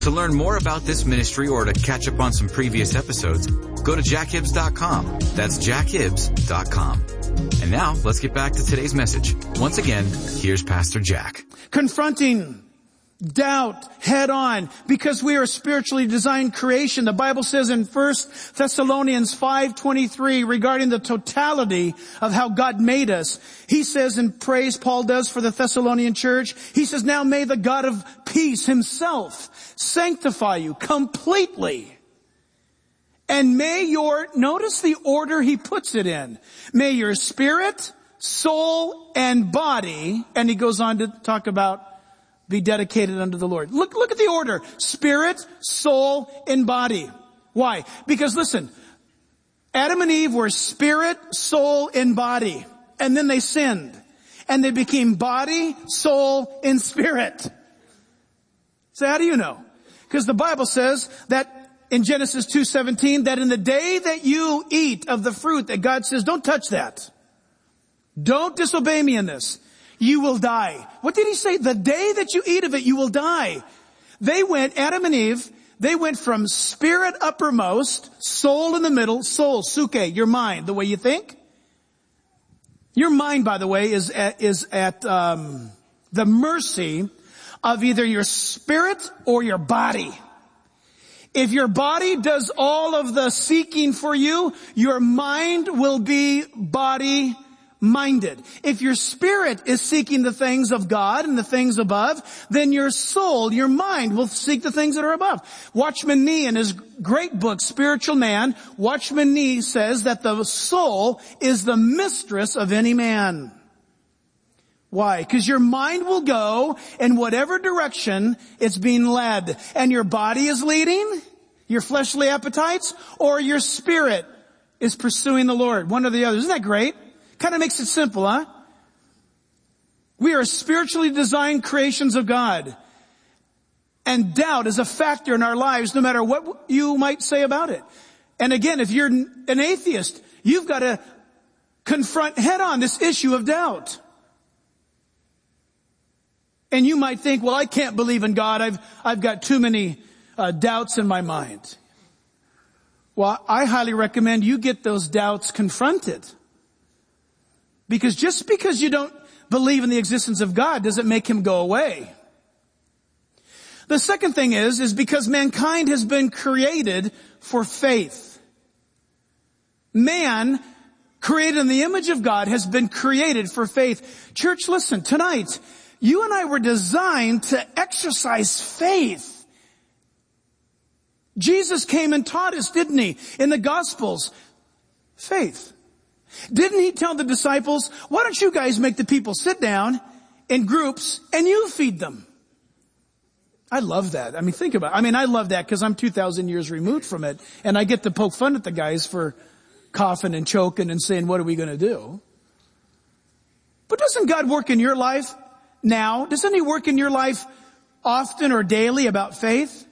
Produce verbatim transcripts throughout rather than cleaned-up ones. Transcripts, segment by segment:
To learn more about this ministry or to catch up on some previous episodes, go to jack hibbs dot com. That's jack hibbs dot com. And now, let's get back to today's message. Once again, here's Pastor Jack. Confronting doubt head on, because we are a spiritually designed creation. The Bible says in First Thessalonians five twenty-three regarding the totality of how God made us. He says, in praise Paul does for the Thessalonian church, he says, now may the God of peace himself sanctify you completely. And may your, notice the order he puts it in. May your spirit, soul, and body, and he goes on to talk about be dedicated unto the Lord. Look, look at the order. Spirit, soul, and body. Why? Because listen, Adam and Eve were spirit, soul, and body. And then they sinned. And they became body, soul, and spirit. So how do you know? Because the Bible says that in Genesis two seventeen, that in the day that you eat of the fruit, that God says, don't touch that. Don't disobey me in this. You will die. What did he say? The day that you eat of it, you will die. They went, Adam and Eve, they went from spirit uppermost, soul in the middle, soul, suke, your mind, the way you think. Your mind, by the way, is at, is at um, the mercy of either your spirit or your body. If your body does all of the seeking for you, your mind will be body minded. If your spirit is seeking the things of God and the things above, then your soul, your mind will seek the things that are above. Watchman Nee, in his great book, Spiritual Man, Watchman Nee says that the soul is the mistress of any man. Why? Because your mind will go in whatever direction it's being led. And your body is leading, your fleshly appetites, or your spirit is pursuing the Lord. One or the other. Isn't that great? Kind of makes it simple, huh? We are spiritually designed creations of God. And doubt is a factor in our lives no matter what you might say about it. And again, if you're an atheist, you've got to confront head on this issue of doubt. And you might think, well, I can't believe in God. I've, I've got too many uh, doubts in my mind. Well, I highly recommend you get those doubts confronted. Because just because you don't believe in the existence of God doesn't make him go away. The second thing is, is because mankind has been created for faith. Man, created in the image of God, has been created for faith. Church, listen, tonight, you and I were designed to exercise faith. Jesus came and taught us, didn't he, in the Gospels? Faith. Didn't he tell the disciples, why don't you guys make the people sit down in groups and you feed them? I love that. I mean, think about it. I mean, I love that because I'm two thousand years removed from it. And I get to poke fun at the guys for coughing and choking and saying, what are we going to do? But doesn't God work in your life now? Doesn't he work in your life often or daily about faith?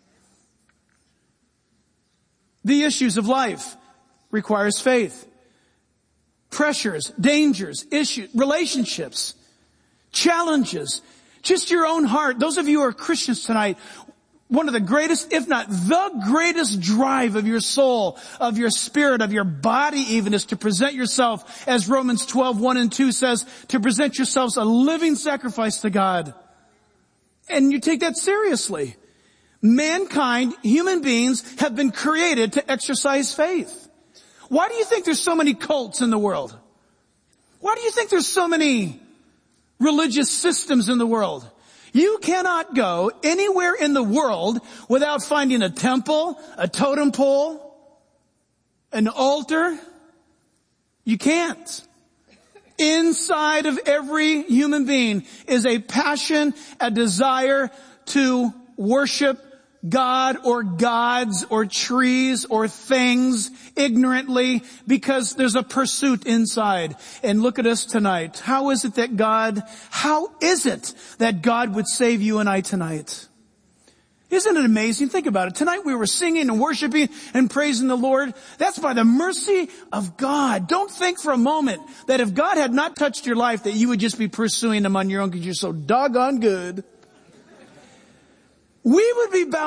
The issues of life requires faith. Pressures, dangers, issues, relationships, challenges, just your own heart. Those of you who are Christians tonight, one of the greatest, if not the greatest drive of your soul, of your spirit, of your body even, is to present yourself, as Romans twelve, one and two says, to present yourselves a living sacrifice to God. And you take that seriously. Mankind, human beings, have been created to exercise faith. Why do you think there's so many cults in the world? Why do you think there's so many religious systems in the world? You cannot go anywhere in the world without finding a temple, a totem pole, an altar. You can't. Inside of every human being is a passion, a desire to worship God or gods or trees or things ignorantly, because there's a pursuit inside. And look at us tonight. How is it that God, how is it that God would save you and I tonight? Isn't it amazing? Think about it. Tonight we were singing and worshiping and praising the Lord. That's by the mercy of God. Don't think for a moment that if God had not touched your life that you would just be pursuing him on your own because you're so doggone good. we would be bound